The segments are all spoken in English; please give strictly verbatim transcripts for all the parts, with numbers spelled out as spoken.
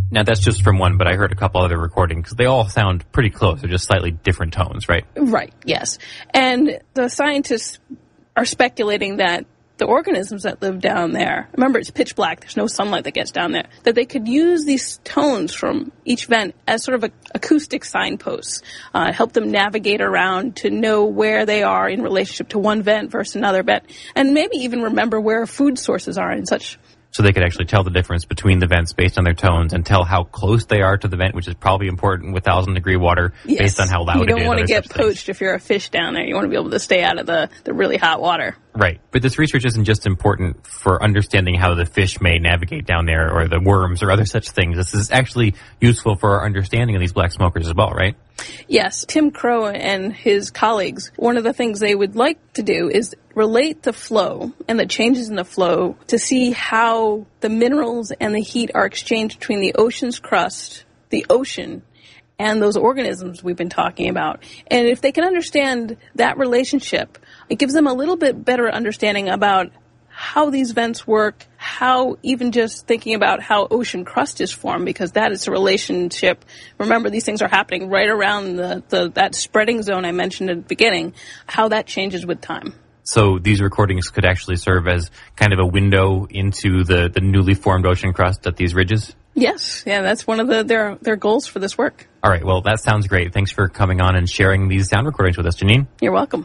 Now, that's just from one, but I heard a couple other recordings. They all sound pretty close. They're just slightly different tones, right? Right, yes. And the scientists are speculating that the organisms that live down there, remember it's pitch black, there's no sunlight that gets down there, that they could use these tones from each vent as sort of a, acoustic signposts, uh, help them navigate around to know where they are in relationship to one vent versus another vent, and maybe even remember where food sources are and such. So they could actually tell the difference between the vents based on their tones and tell how close they are to the vent, which is probably important with thousand degree water yes. based on how loud it is. You don't want to get poached things. if you're a fish down there. You want to be able to stay out of the, the really hot water. Right. But this research isn't just important for understanding how the fish may navigate down there or the worms or other such things. This is actually useful for our understanding of these black smokers as well, right? Yes. Tim Crow and his colleagues, one of the things they would like to do is relate the flow and the changes in the flow to see how the minerals and the heat are exchanged between the ocean's crust, the ocean, and those organisms we've been talking about. And if they can understand that relationship, it gives them a little bit better understanding about how these vents work, how even just thinking about how ocean crust is formed, because that is a relationship. Remember, these things are happening right around the, the that spreading zone I mentioned at the beginning, how that changes with time. So these recordings could actually serve as kind of a window into the, the newly formed ocean crust at these ridges? Yes. Yeah, that's one of the, their their goals for this work. All right. Well, that sounds great. Thanks for coming on and sharing these sound recordings with us, Janine. You're welcome.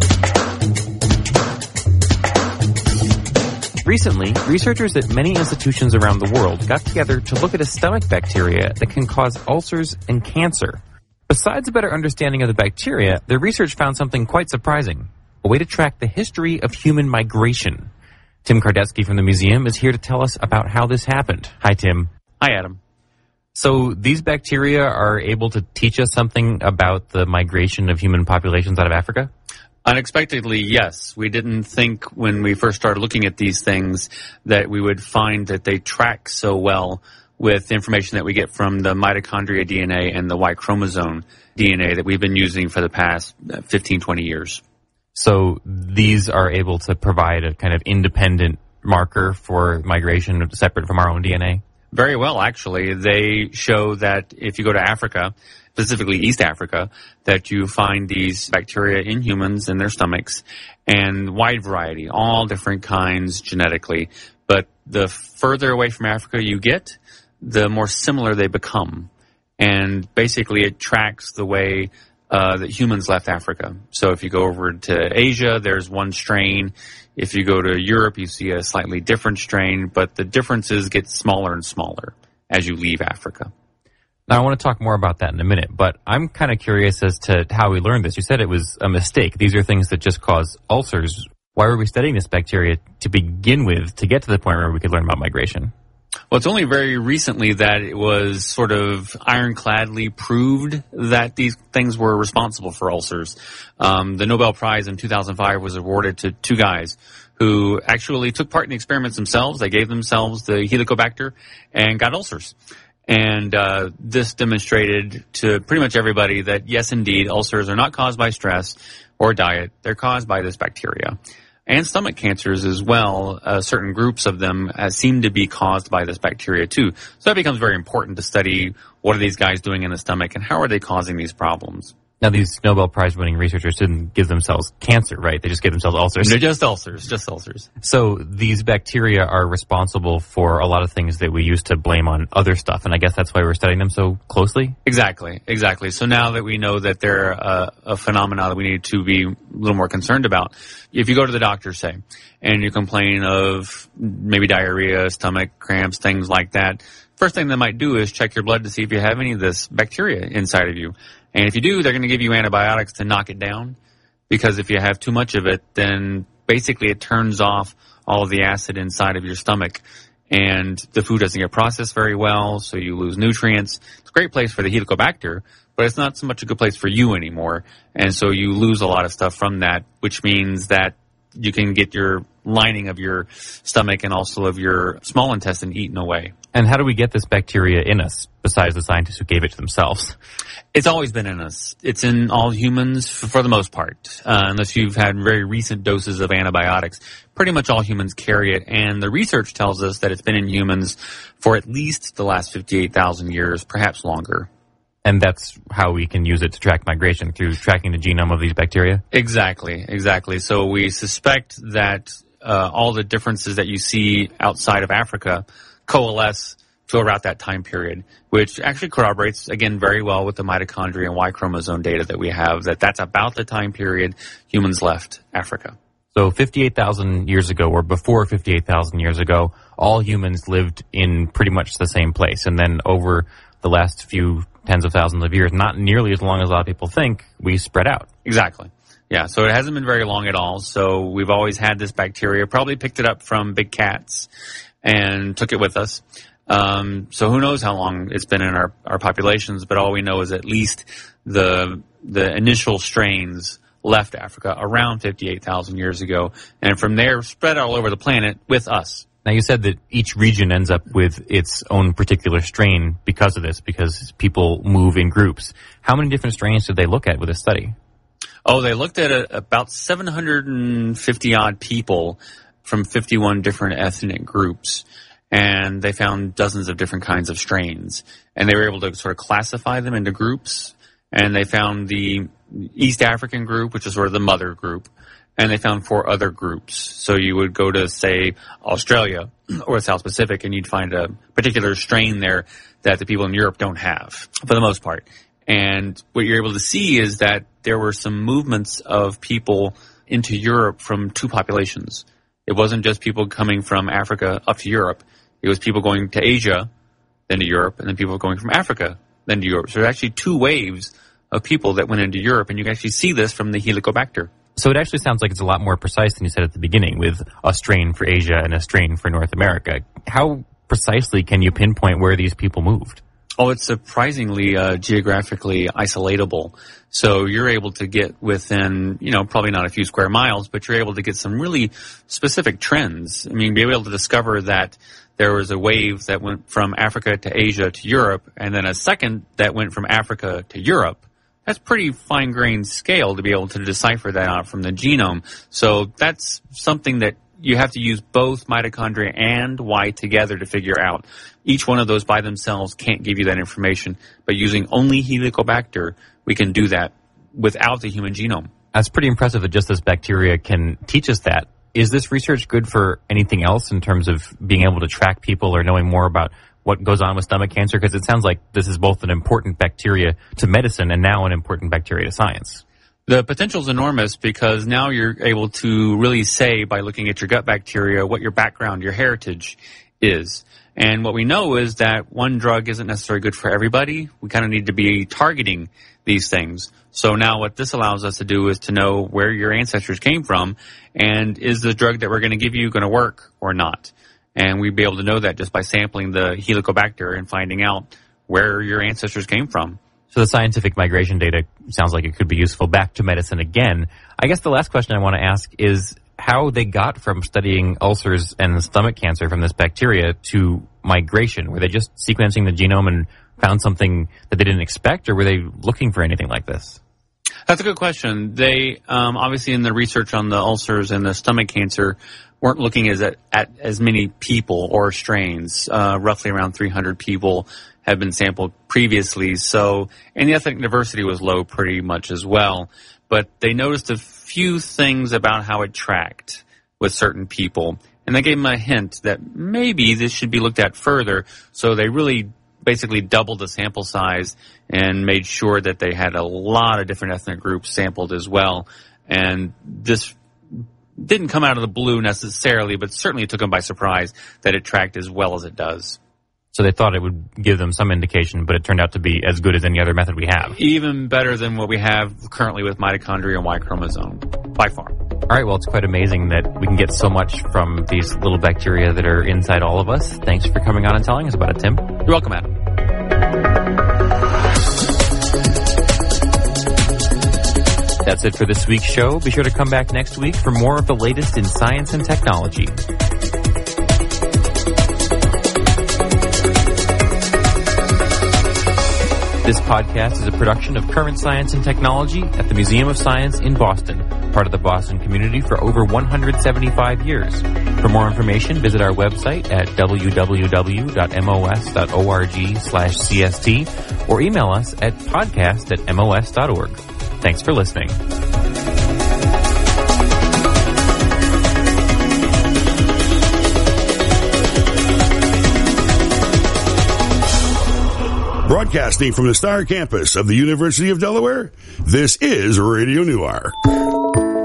Recently, researchers at many institutions around the world got together to look at a stomach bacteria that can cause ulcers and cancer. Besides a better understanding of the bacteria, their research found something quite surprising, a way to track the history of human migration. Tim Kardetsky from the museum is here to tell us about how this happened. Hi, Tim. Hi, Adam. So these bacteria are able to teach us something about the migration of human populations out of Africa? Unexpectedly, yes. We didn't think when we first started looking at these things that we would find that they track so well with information that we get from the mitochondria D N A and the Y chromosome D N A that we've been using for the past fifteen, twenty years. So these are able to provide a kind of independent marker for migration separate from our own D N A? Very well, actually. They show that if you go to Africa, specifically East Africa, that you find these bacteria in humans in their stomachs, and wide variety, all different kinds genetically. But the further away from Africa you get, the more similar they become. And basically it tracks the way uh, that humans left Africa. So if you go over to Asia, there's one strain. If you go to Europe, you see a slightly different strain, but the differences get smaller and smaller as you leave Africa. Now, I want to talk more about that in a minute, but I'm kind of curious as to how we learned this. You said it was a mistake. These are things that just cause ulcers. Why were we studying this bacteria to begin with to get to the point where we could learn about migration? Well, it's only very recently that it was sort of ironcladly proved that these things were responsible for ulcers. Um, the Nobel Prize in two thousand five was awarded to two guys who actually took part in the experiments themselves. They gave themselves the Helicobacter and got ulcers. And uh, this demonstrated to pretty much everybody that, yes, indeed, ulcers are not caused by stress or diet. They're caused by this bacteria. And stomach cancers as well, uh, certain groups of them uh, seem to be caused by this bacteria too. So that becomes very important to study what are these guys doing in the stomach and how are they causing these problems. Now, these Nobel Prize-winning researchers didn't give themselves cancer, right? They just gave themselves ulcers. They're just ulcers, just ulcers. So these bacteria are responsible for a lot of things that we used to blame on other stuff, and I guess that's why we're studying them so closely? Exactly, exactly. So now that we know that they're a, a phenomenon that we need to be a little more concerned about, if you go to the doctor, say, and you complain of maybe diarrhea, stomach cramps, things like that, first thing they might do is check your blood to see if you have any of this bacteria inside of you. And if you do, they're going to give you antibiotics to knock it down, because if you have too much of it, then basically it turns off all of the acid inside of your stomach, and the food doesn't get processed very well, so you lose nutrients. It's a great place for the Helicobacter, but it's not so much a good place for you anymore, and so you lose a lot of stuff from that, which means that you can get your lining of your stomach and also of your small intestine eaten away. And how do we get this bacteria in us, besides the scientists who gave it to themselves? It's always been in us. It's in all humans for, for the most part, uh, unless you've had very recent doses of antibiotics. Pretty much all humans carry it, and the research tells us that it's been in humans for at least the last fifty-eight thousand years, perhaps longer. And that's how we can use it to track migration, through tracking the genome of these bacteria? Exactly, exactly. So we suspect that uh, all the differences that you see outside of Africa coalesce to around that time period, which actually corroborates, again, very well with the mitochondria and Y chromosome data that we have, that that's about the time period humans left Africa. So fifty-eight thousand years ago, or before fifty-eight thousand years ago, all humans lived in pretty much the same place. And then over the last few tens of thousands of years, not nearly as long as a lot of people think, we spread out. Exactly. Yeah, so it hasn't been very long at all. So we've always had this bacteria, probably picked it up from big cats and took it with us. Um, so who knows how long it's been in our, our populations, but all we know is at least the the initial strains left Africa around fifty-eight thousand years ago, and from there spread all over the planet with us. Now, you said that each region ends up with its own particular strain because of this, because people move in groups. How many different strains did they look at with this study? Oh, they looked at a, about seven hundred fifty odd people from fifty-one different ethnic groups, and they found dozens of different kinds of strains. And they were able to sort of classify them into groups, and they found the East African group, which is sort of the mother group, and they found four other groups. So you would go to, say, Australia or South Pacific, and you'd find a particular strain there that the people in Europe don't have, for the most part. And what you're able to see is that there were some movements of people into Europe from two populations. It wasn't just people coming from Africa up to Europe. It was people going to Asia, then to Europe, and then people going from Africa, then to Europe. So there are actually two waves of people that went into Europe, and you can actually see this from the Helicobacter. So it actually sounds like it's a lot more precise than you said at the beginning, with a strain for Asia and a strain for North America. How precisely can you pinpoint where these people moved? Oh, it's surprisingly uh, geographically isolatable. So you're able to get within, you know, probably not a few square miles, but you're able to get some really specific trends. I mean, be able to discover that there was a wave that went from Africa to Asia to Europe, and then a second that went from Africa to Europe. That's pretty fine-grained scale to be able to decipher that out from the genome. So that's something that you have to use both mitochondria and Y together to figure out. Each one of those by themselves can't give you that information, but using only Helicobacter, we can do that without the human genome. That's pretty impressive that just this bacteria can teach us that. Is this research good for anything else in terms of being able to track people or knowing more about what goes on with stomach cancer? Because it sounds like this is both an important bacteria to medicine and now an important bacteria to science. The potential is enormous, because now you're able to really say, by looking at your gut bacteria, what your background, your heritage is. And what we know is that one drug isn't necessarily good for everybody. We kind of need to be targeting these things. So now what this allows us to do is to know where your ancestors came from, and is the drug that we're going to give you going to work or not. And we'd be able to know that just by sampling the Helicobacter and finding out where your ancestors came from. So the scientific migration data sounds like it could be useful back to medicine again. I guess the last question I want to ask is how they got from studying ulcers and stomach cancer from this bacteria to migration. Were they just sequencing the genome and found something that they didn't expect, or were they looking for anything like this? That's a good question. They, um, obviously in the research on the ulcers and the stomach cancer, weren't looking as at, at as many people or strains. Uh, roughly around three hundred people have been sampled previously. So, and the ethnic diversity was low pretty much as well. But they noticed a few things about how it tracked with certain people. And they gave them a hint that maybe this should be looked at further. So they really basically doubled the sample size and made sure that they had a lot of different ethnic groups sampled as well. And this didn't come out of the blue necessarily, but certainly took them by surprise that it tracked as well as it does. So they thought it would give them some indication, but it turned out to be as good as any other method we have. Even better than what we have currently with mitochondria and Y chromosome, by far. All right, well, it's quite amazing that we can get so much from these little bacteria that are inside all of us. Thanks for coming on and telling us about it, Tim. You're welcome, Adam. That's it for this week's show. Be sure to come back next week for more of the latest in science and technology. This podcast is a production of Current Science and Technology at the Museum of Science in Boston, part of the Boston community for over one hundred seventy-five years. For more information, visit our website at w w w dot m o s dot org slash c s t or email us at podcast at m o s dot org. Thanks for listening. Broadcasting from the Star Campus of the University of Delaware, this is Radio Noir.